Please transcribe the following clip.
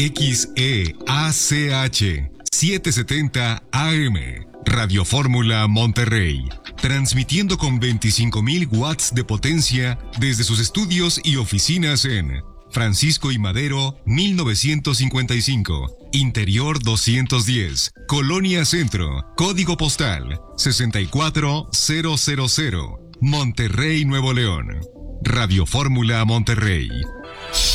XEACH 770 AM, Radio Fórmula Monterrey, transmitiendo con 25.000 watts de potencia desde sus estudios y oficinas en Francisco y Madero, 1955, Interior 210, Colonia Centro, Código Postal 64000, Monterrey, Nuevo León. Radio Fórmula Monterrey.